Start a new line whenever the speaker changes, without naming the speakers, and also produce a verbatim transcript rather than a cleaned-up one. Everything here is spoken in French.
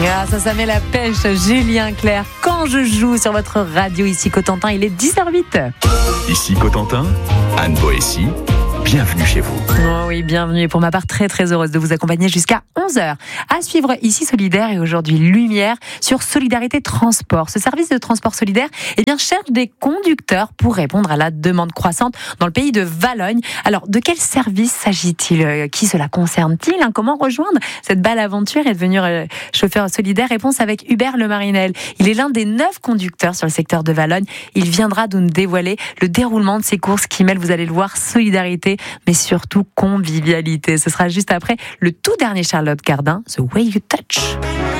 Ah, ça, ça met la pêche, Julien Clerc. Quand je joue sur votre radio ici Cotentin, il est dix heures huit.
Ici Cotentin, Anne Boétie, bienvenue chez vous.
Oh oui, bienvenue. Et pour ma part, très très heureuse de vous accompagner jusqu'à onze heures. À suivre ici Solidaire et aujourd'hui Lumière sur Solidarité Transport. Ce service de transport solidaire eh bien, cherche des conducteurs pour répondre à la demande croissante dans le pays de Valognes. Alors, de quel service s'agit-il ? Qui cela concerne-t-il ? Comment rejoindre cette belle aventure et devenir chauffeur solidaire ? Réponse avec Hubert Le Marinel. Il est l'un des neuf conducteurs sur le secteur de Valognes. Il viendra de nous dévoiler le déroulement de ces courses qui mêlent, vous allez le voir, solidarité, mais surtout convivialité. Ce sera juste après le tout dernier Charlotte Cardin, The Way You Touch.